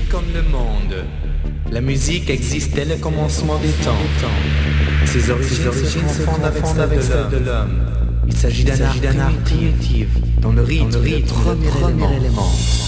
comme le monde. La musique existe dès le commencement des temps. Ses origines se fondent avec celle de l'homme. Il s'agit d'un art primitif, dont le rythme est le premier élément.